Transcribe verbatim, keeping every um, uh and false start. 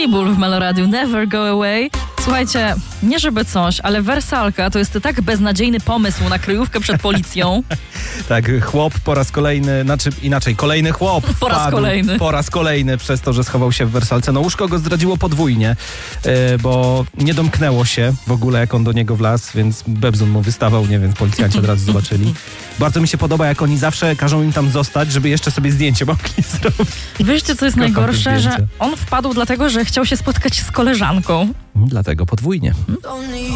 Pitbull w Meloradiu, Never Go Away. Słuchajcie, nie żeby coś, ale wersalka to jest tak beznadziejny pomysł na kryjówkę przed policją. Tak, chłop po raz kolejny, znaczy inaczej, kolejny chłop Po raz wpadł kolejny. Po raz kolejny przez to, że schował się w wersalce. No łóżko go zdradziło podwójnie, yy, bo nie domknęło się w ogóle, jak on do niego wlazł, więc bebzun mu wystawał, nie wiem, policjanci od razu zobaczyli. Bardzo mi się podoba, jak oni zawsze każą im tam zostać, żeby jeszcze sobie zdjęcie mogli zrobić. Wiecie, co jest Kocham te najgorsze, że zdjęcia. on wpadł dlatego, że chciał się spotkać z koleżanką. Dlatego podwójnie.